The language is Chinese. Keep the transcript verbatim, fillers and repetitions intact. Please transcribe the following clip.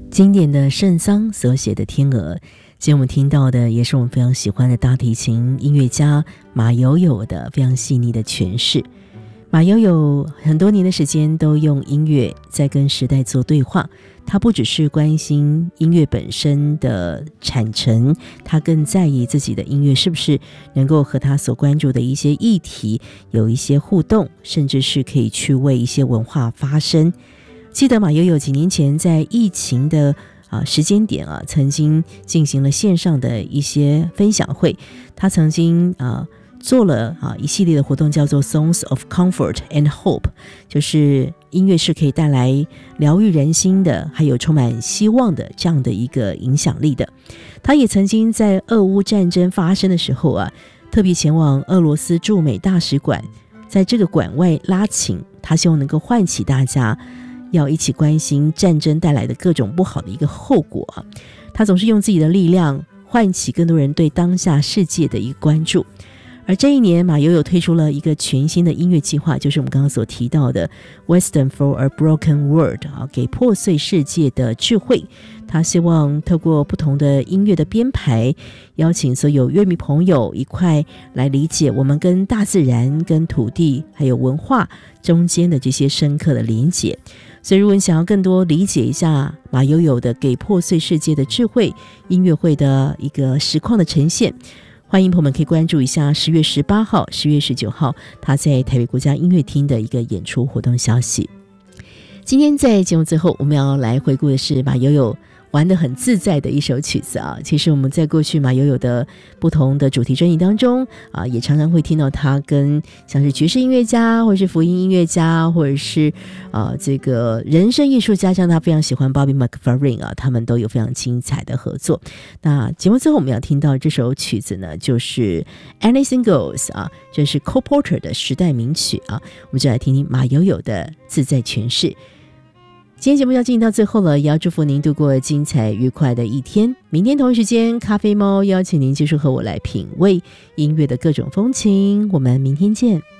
经典的圣桑所写的《天鹅》，今天我们听到的也是我们非常喜欢的大提琴音乐家马友友的非常细腻的诠释。马友友很多年的时间都用音乐在跟时代做对话，他不只是关心音乐本身的产成，他更在意自己的音乐是不是能够和他所关注的一些议题有一些互动，甚至是可以去为一些文化发声。记得马友友几年前在疫情的啊时间点啊，曾经进行了线上的一些分享会，他曾经啊做了啊一系列的活动，叫做 Songs of Comfort and Hope， 就是音乐是可以带来疗愈人心的，还有充满希望的这样的一个影响力的。他也曾经在俄乌战争发生的时候啊，特别前往俄罗斯驻美大使馆，在这个馆外拉琴，他希望能够唤起大家要一起关心战争带来的各种不好的一个后果。他总是用自己的力量唤起更多人对当下世界的一个关注。而这一年，马友友推出了一个全新的音乐计划，就是我们刚刚所提到的 Wisdom for a Broken World， 给破碎世界的智慧。他希望透过不同的音乐的编排，邀请所有乐迷朋友一块来理解我们跟大自然、跟土地还有文化中间的这些深刻的连结。所以如果你想要更多理解一下马友友的给破碎世界的智慧音乐会的一个实况的呈现，欢迎朋友们可以关注一下十月十八号、十月十九号他在台北国家音乐厅的一个演出活动消息。今天在节目最后，我们要来回顾的是马友友玩得很自在的一首曲子啊。其实我们在过去马友友的不同的主题专辑当中啊，也常常会听到他跟像是爵士音乐家，或者是福音音乐家，或者是啊这个人声艺术家，像他非常喜欢 Bobby McFerrin 啊，他们都有非常精彩的合作。那节目最后我们要听到这首曲子呢，就是 Anything Goes 啊，这是 Cole Porter 的时代名曲啊，我们就来听听马友友的自在诠释。今天节目要进行到最后了，也要祝福您度过精彩愉快的一天。明天同一时间，咖啡猫邀请您继续和我来品味音乐的各种风情。我们明天见。